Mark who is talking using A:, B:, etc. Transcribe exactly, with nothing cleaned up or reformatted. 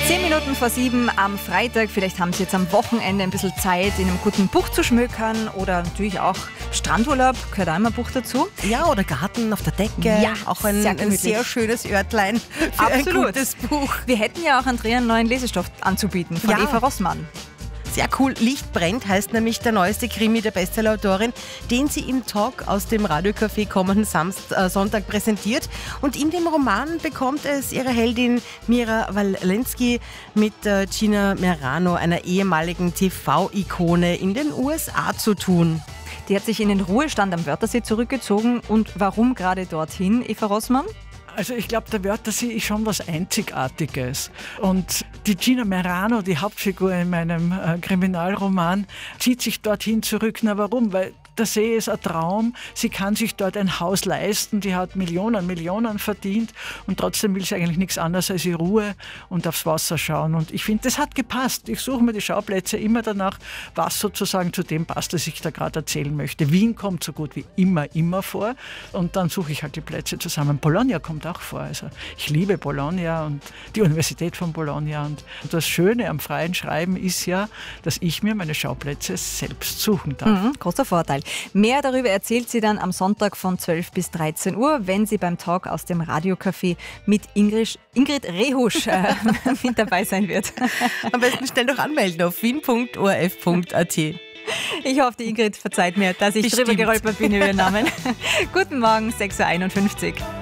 A: Zehn Minuten vor sieben am Freitag. Vielleicht haben Sie jetzt am Wochenende ein bisschen Zeit, in einem guten Buch zu schmökern oder natürlich auch Strandurlaub, gehört auch immer ein Buch dazu.
B: Ja, oder Garten auf der Decke.
A: Ja,
B: auch ein
A: sehr
B: sehr, ein
A: gemütlich.
B: sehr schönes Örtlein für
A: Absolut.
B: ein gutes Buch.
A: Wir hätten ja auch Andrea einen neuen Lesestoff anzubieten von
B: Ja.
A: Eva Rossmann.
B: Sehr cool. Licht brennt heißt nämlich der neueste Krimi der Bestsellerautorin, den sie im Talk aus dem Radiocafé kommenden Samst, äh, Sonntag präsentiert. Und in dem Roman bekommt es ihre Heldin Mira Walensky mit äh, Gina Merano, einer ehemaligen T V-Ikone in den U S A, zu tun.
A: Die hat sich in den Ruhestand am Wörthersee zurückgezogen. Und warum gerade dorthin, Eva Rossmann?
C: Also ich glaube, der Wörthersee ist schon was Einzigartiges. Und die Gina Merano, die Hauptfigur in meinem äh, Kriminalroman, zieht sich dorthin zurück. Na warum? Weil der See ist ein Traum. Sie kann sich dort ein Haus leisten. Die hat Millionen, Millionen verdient. Und trotzdem will sie eigentlich nichts anderes als ihre Ruhe und aufs Wasser schauen. Und ich finde, das hat gepasst. Ich suche mir die Schauplätze immer danach, was sozusagen zu dem passt, was ich da gerade erzählen möchte. Wien kommt so gut wie immer, immer vor. Und dann suche ich halt die Plätze zusammen. Bologna kommt auch vor. Also ich liebe Bologna und die Universität von Bologna. Und das Schöne am freien Schreiben ist ja, dass ich mir meine Schauplätze selbst suchen darf.
A: Mhm, großer Vorteil. Mehr darüber erzählt sie dann am Sonntag von zwölf bis dreizehn Uhr, wenn sie beim Talk aus dem Radiocafé mit Ingrid, Ingrid Rehusch äh, mit dabei sein wird.
B: Am besten schnell noch anmelden auf wien punkt o r f punkt a t.
A: Ich hoffe, die Ingrid verzeiht mir, dass ich
B: Bestimmt.
A: drüber geräupert bin über ihren Namen. Guten Morgen, sechs Uhr einundfünfzig.